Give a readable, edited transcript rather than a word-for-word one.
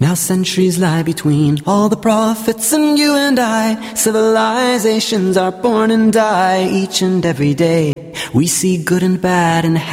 Now centuries lie between all the prophets and you and I. Civilizations are born and die each and every day. We see good and bad and